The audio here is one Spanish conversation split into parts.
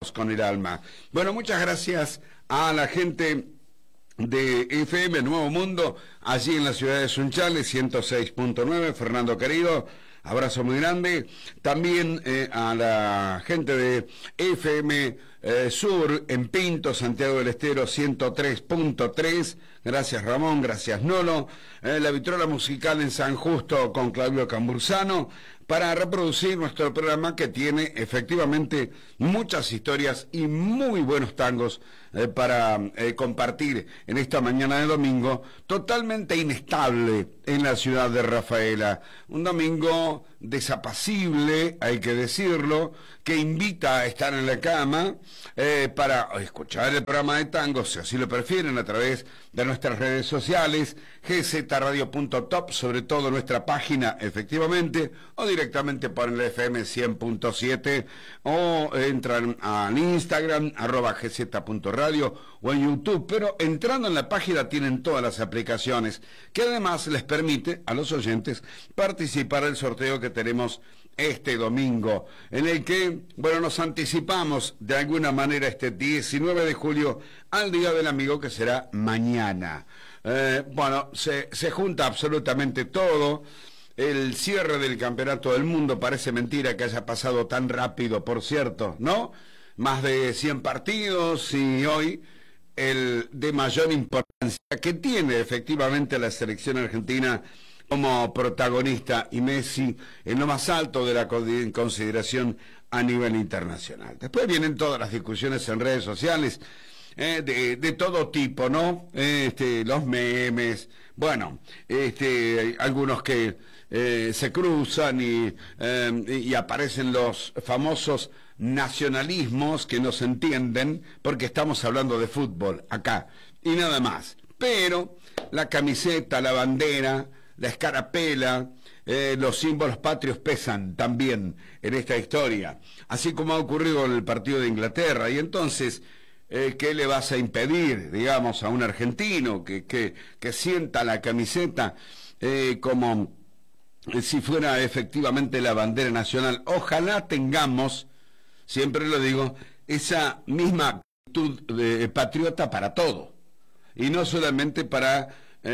con el alma. Bueno, muchas gracias a la gente de FM Nuevo Mundo, allí en la ciudad de Sunchales, 106.9, Fernando querido, abrazo muy grande. También a la gente de FM Sur, en Pinto, Santiago del Estero, 103.3, gracias Ramón, gracias Nolo. La Vitrola Musical en San Justo con Claudio Cambursano, para reproducir nuestro programa, que tiene efectivamente muchas historias y muy buenos tangos para compartir en esta mañana de domingo, totalmente inestable en la ciudad de Rafaela. Un domingo desapacible, hay que decirlo, que invita a estar en la cama para escuchar el programa de tangos, si así lo prefieren, a través de nuestras redes sociales, gzradio.top, sobre todo nuestra página, efectivamente, o directamente por el FM 100.7, o entran al Instagram, @gz.radio, o en YouTube, pero entrando en la página tienen todas las aplicaciones, que además les permite a los oyentes participar del sorteo que tenemos este domingo, en el que, bueno, nos anticipamos de alguna manera este 19 de julio al Día del Amigo, que será mañana. Bueno, se junta absolutamente todo. El cierre del Campeonato del Mundo, parece mentira que haya pasado tan rápido, por cierto, ¿no? Más de 100 partidos, y hoy el de mayor importancia que tiene efectivamente la selección argentina como protagonista, y Messi en lo más alto de la consideración a nivel internacional. Después vienen todas las discusiones en redes sociales, de todo tipo, ¿no? Los memes, bueno, algunos que se cruzan y aparecen los famosos nacionalismos que no se entienden, porque estamos hablando de fútbol acá y nada más. Pero la camiseta, la bandera, la escarapela, los símbolos patrios pesan también en esta historia, así como ha ocurrido en el partido de Inglaterra. Y entonces, ¿qué le vas a impedir, digamos, a un argentino que sienta la camiseta como si fuera efectivamente la bandera nacional? Ojalá tengamos, siempre lo digo, esa misma actitud patriota para todo, y no solamente para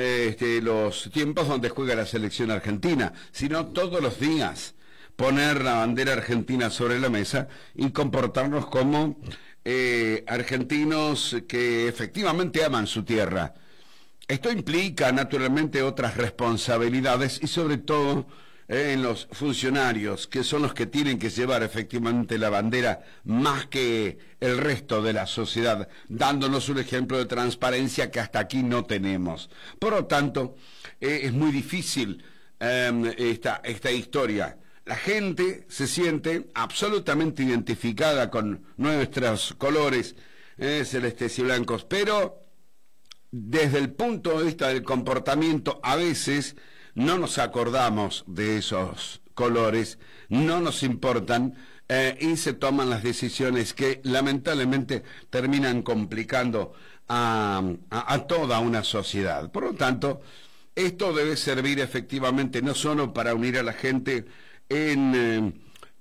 los tiempos donde juega la selección argentina, sino todos los días poner la bandera argentina sobre la mesa y comportarnos como argentinos que efectivamente aman su tierra. Esto implica naturalmente otras responsabilidades, y sobre todo en los funcionarios, que son los que tienen que llevar efectivamente la bandera más que el resto de la sociedad, dándonos un ejemplo de transparencia que hasta aquí no tenemos. Por lo tanto, es muy difícil esta historia. La gente se siente absolutamente identificada con nuestros colores celestes y blancos, pero desde el punto de vista del comportamiento, a veces no nos acordamos de esos colores, no nos importan, y se toman las decisiones que lamentablemente terminan complicando a toda una sociedad. Por lo tanto, esto debe servir efectivamente no solo para unir a la gente en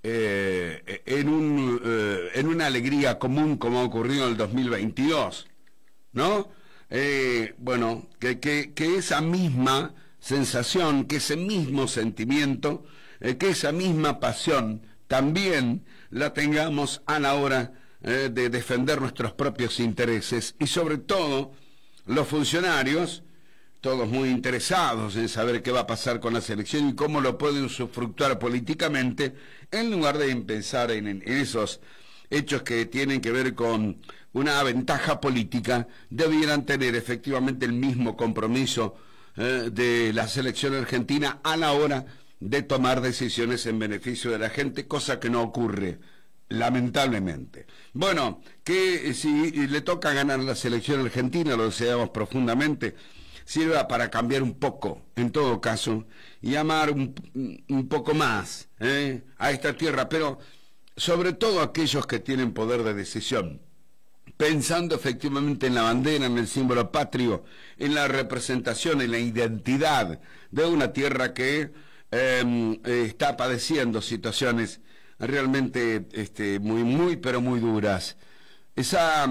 una alegría común, como ha ocurrido en el 2022, ¿no? Bueno, que esa misma sensación, que ese mismo sentimiento, que esa misma pasión también la tengamos a la hora de defender nuestros propios intereses, y sobre todo los funcionarios, todos muy interesados en saber qué va a pasar con la selección y cómo lo pueden usufructuar políticamente, en lugar de pensar en esos hechos que tienen que ver con una ventaja política. Debieran tener efectivamente el mismo compromiso de la selección argentina a la hora de tomar decisiones en beneficio de la gente, cosa que no ocurre, lamentablemente. Bueno, que si le toca ganar la selección argentina, lo deseamos profundamente, sirva para cambiar un poco, en todo caso, y amar un poco más a esta tierra, pero sobre todo aquellos que tienen poder de decisión, pensando efectivamente en la bandera, en el símbolo patrio, en la representación, en la identidad de una tierra que está padeciendo situaciones realmente muy, pero muy duras. Esa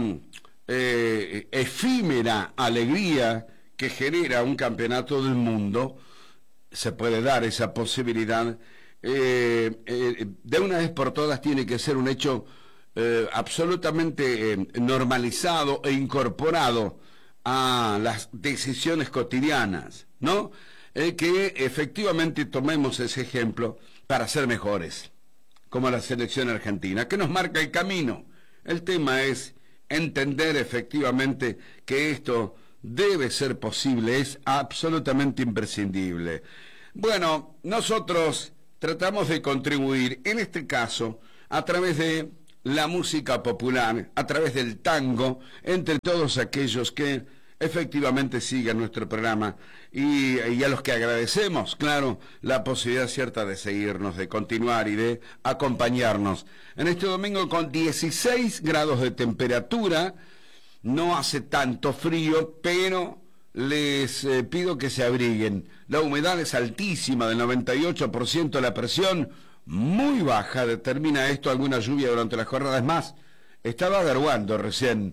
efímera alegría que genera un campeonato del mundo, se puede dar esa posibilidad, de una vez por todas tiene que ser un hecho absolutamente normalizado e incorporado a las decisiones cotidianas, ¿no? Que efectivamente tomemos ese ejemplo para ser mejores, como la selección argentina, que nos marca el camino. El tema es entender efectivamente que esto debe ser posible, es absolutamente imprescindible. Bueno, nosotros tratamos de contribuir, en este caso, a través de la música popular, a través del tango, entre todos aquellos que efectivamente siguen nuestro programa y a los que agradecemos, claro, la posibilidad cierta de seguirnos, de continuar y de acompañarnos. En este domingo con 16 grados de temperatura, no hace tanto frío, pero les pido que se abriguen. La humedad es altísima, del 98%, la presión muy baja, determina esto alguna lluvia durante las jornadas más. Estaba garuando recién.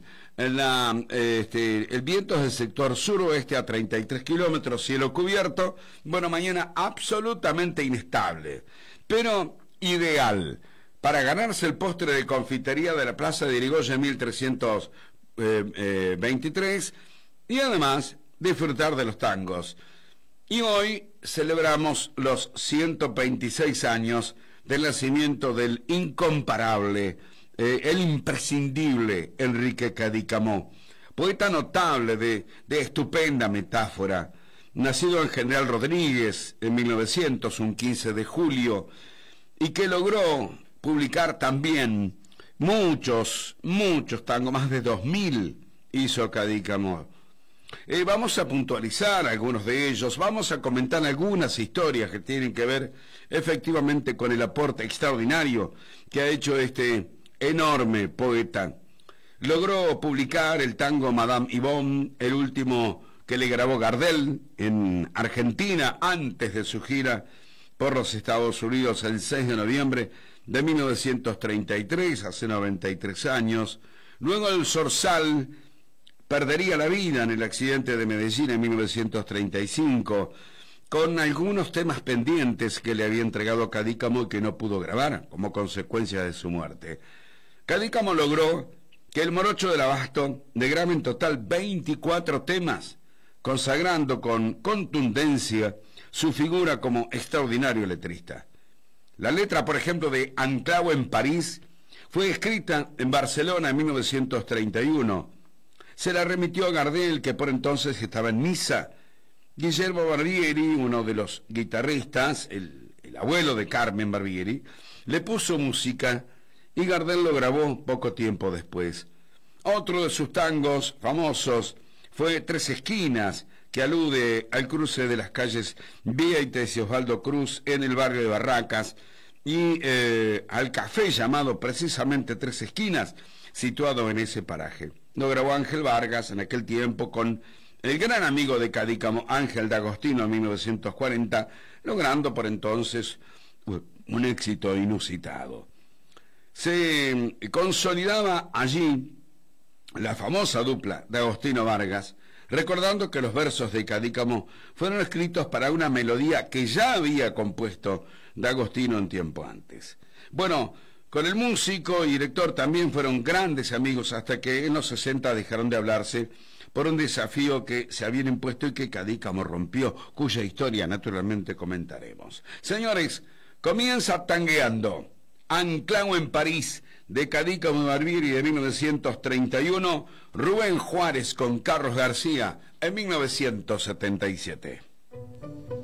El viento es del sector suroeste a 33 kilómetros, cielo cubierto. Bueno, mañana absolutamente inestable, pero ideal para ganarse el postre de confitería de la Plaza de Irigoyen 1323 y además disfrutar de los tangos. Y hoy celebramos los 126 años del nacimiento del incomparable, el imprescindible Enrique Cadícamo, poeta notable de estupenda metáfora, nacido en General Rodríguez en 1900, un 15 de julio, y que logró publicar también muchos tangos, más de 2000 hizo Cadícamo. Vamos a puntualizar algunos de ellos, vamos a comentar algunas historias que tienen que ver efectivamente con el aporte extraordinario que ha hecho este enorme poeta. Logró publicar el tango Madame Yvonne, el último que le grabó Gardel en Argentina antes de su gira por los Estados Unidos el 6 de noviembre de 1933, hace 93 años. Luego el Zorzal perdería la vida en el accidente de Medellín en 1935, con algunos temas pendientes que le había entregado Cadícamo y que no pudo grabar como consecuencia de su muerte. Cadícamo logró que el Morocho del Abasto le grabe en total 24 temas, consagrando con contundencia su figura como extraordinario letrista. La letra, por ejemplo, de Anclao en París fue escrita en Barcelona en 1931. Se la remitió a Gardel, que por entonces estaba en Niza. Guillermo Barbieri, uno de los guitarristas, el abuelo de Carmen Barbieri, le puso música y Gardel lo grabó poco tiempo después. Otro de sus tangos famosos fue Tres Esquinas, que alude al cruce de las calles Vieites y Osvaldo Cruz en el barrio de Barracas y al café llamado precisamente Tres Esquinas, situado en ese paraje. Lo grabó Ángel Vargas en aquel tiempo con el gran amigo de Cadícamo, Ángel D'Agostino, en 1940, logrando por entonces un éxito inusitado. Se consolidaba allí la famosa dupla D'Agostino Vargas, recordando que los versos de Cadícamo fueron escritos para una melodía que ya había compuesto D'Agostino en tiempo antes. Bueno, con el músico y director también fueron grandes amigos hasta que en los 60 dejaron de hablarse por un desafío que se habían impuesto y que Cadícamo rompió, cuya historia naturalmente comentaremos. Señores, comienza Tangueando, Anclao en París, de Cadícamo Barbieri de 1931, Rubén Juárez con Carlos García en 1977.